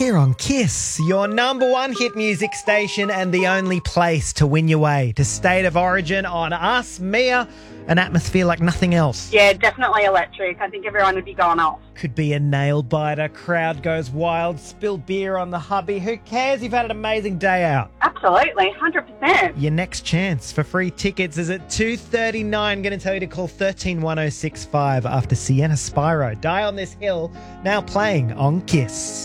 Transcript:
Here on Kiss, your number one hit music station and the only place to win your way to State of Origin on Us, Mia, an atmosphere like nothing else. Yeah, definitely electric. I think everyone would be going off. Could be a nail biter, crowd goes wild, spill beer on the hubby. Who cares? You've had an amazing day out. Absolutely, 100%. Your next chance for free tickets is at 2:39. Going to tell you to call 131065 after Sienna Spyro. Die on This Hill, now playing on Kiss.